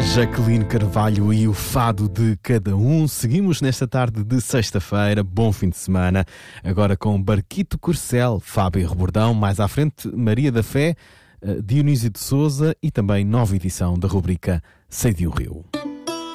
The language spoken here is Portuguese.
Jaqueline Carvalho e o fado de cada um. Seguimos nesta tarde de sexta-feira. Bom fim de semana. Agora com Barquito Corcel, Fábio Rebordão. Mais à frente, Maria da Fé, Dionísio de Souza e também nova edição da rubrica Sei de um Rio.